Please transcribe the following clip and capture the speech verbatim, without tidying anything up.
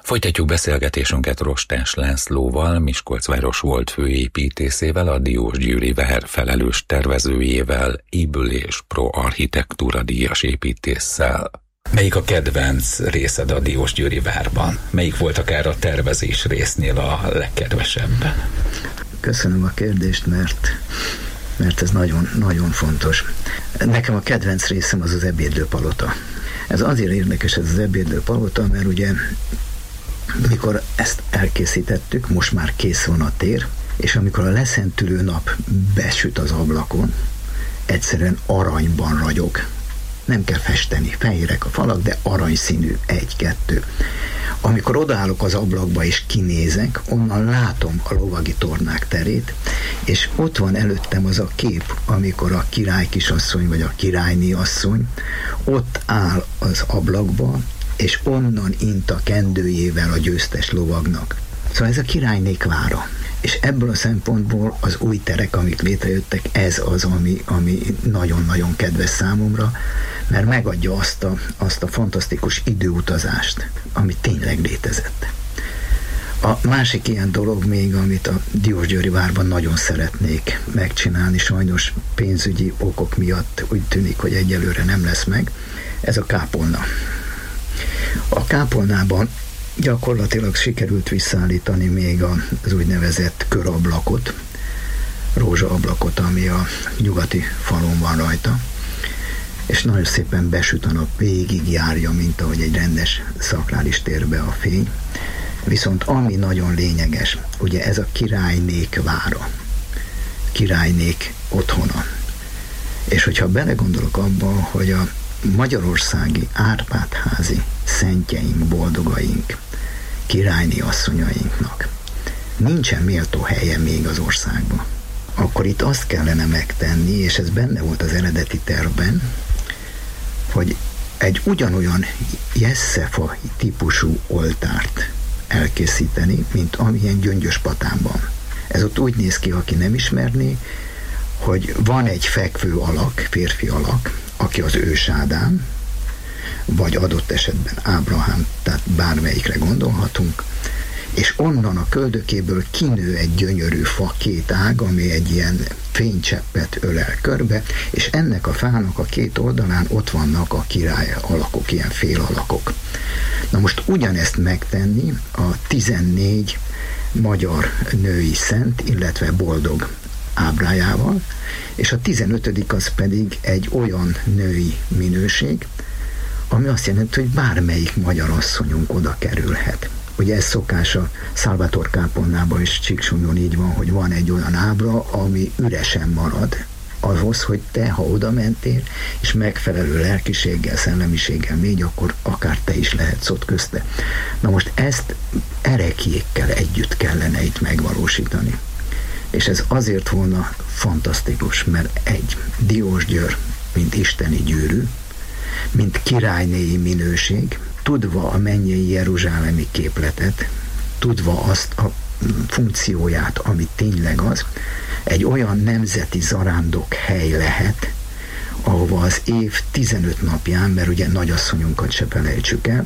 Folytatjuk beszélgetésünket Rostás Lászlóval, Miskolcváros volt főépítészével, a Diós Győri vár felelős tervezőjével, épülés pro architektúra díjas építésszel. Melyik a kedvenc részed a Diós Győri várban? Melyik volt akár a tervezés résznél a legkedvesebb? Köszönöm a kérdést, mert, mert ez nagyon, nagyon fontos. Nekem a kedvenc részem az az ebédlőpalota. Ez azért érdekes, ez az ebédlőpalota, mert ugye mikor ezt elkészítettük, most már kész van a tér, és amikor a leszentülő nap besüt az ablakon, egyszerűen aranyban ragyog. Nem kell festeni, fehérek a falak, de aranyszínű, egy-kettő. Amikor odaállok az ablakba és kinézek, onnan látom a lovagi tornák terét, és ott van előttem az a kép, amikor a király kisasszony vagy a királyné asszony ott áll az ablakba, és onnan int a kendőjével a győztes lovagnak. Szóval ez a királynék vára. És ebből a szempontból az új terek, amik létrejöttek, ez az, ami, ami nagyon-nagyon kedves számomra, mert megadja azt a, azt a fantasztikus időutazást, ami tényleg létezett. A másik ilyen dolog még, amit a Diósgyőri várban nagyon szeretnék megcsinálni, sajnos pénzügyi okok miatt úgy tűnik, hogy egyelőre nem lesz meg, ez a kápolna. A kápolnában gyakorlatilag sikerült visszaállítani még az úgynevezett körablakot, rózsaablakot, ami a nyugati falon van rajta, és nagyon szépen besüt a nap, végig járja, mint ahogy egy rendes szakrális térbe a fény. Viszont ami nagyon lényeges, ugye ez a királynék vára, királynék otthona. És hogyha belegondolok abba, hogy a magyarországi Árpád-házi szentjeink, boldogaink, királyné asszonyainknak nincsen méltó helye még az országban, akkor itt azt kellene megtenni, és ez benne volt az eredeti tervben, hogy egy ugyanolyan jesszefa típusú oltárt elkészíteni, mint amilyen Gyöngyöspatánban. Ez ott úgy néz ki, aki nem ismerné, hogy van egy fekvő alak, férfi alak, aki az ős Ádám, vagy adott esetben Ábrahám, tehát bármelyikre gondolhatunk, és onnan a köldökéből kinő egy gyönyörű fa, két ág, ami egy ilyen fénycseppet ölel körbe, és ennek a fának a két oldalán ott vannak a király alakok, ilyen félalakok. Na most ugyanezt megtenni a tizennégy magyar női szent, illetve boldog ábrájával, és a tizenötödik az pedig egy olyan női minőség, ami azt jelenti, hogy bármelyik magyar asszonyunk oda kerülhet. Ugye ez szokás a Salvator kápolnában is Csíksomlyón így van, hogy van egy olyan ábra, ami üresen marad ahhoz, hogy te, ha oda mentél, és megfelelő lelkiséggel, szellemiséggel még, akkor akár te is lehetsz ott közte. Na most ezt ereklyékkel együtt kellene itt megvalósítani. És ez azért volna fantasztikus, mert egy Diósgyőr, mint isteni gyűrű, mint királynéi minőség, tudva a mennyei jeruzsálemi képletet, tudva azt a funkcióját, ami tényleg az, egy olyan nemzeti zarándok hely lehet, ahova az év tizenöt napján, mert ugye nagyasszonyunkat se felejtsük el,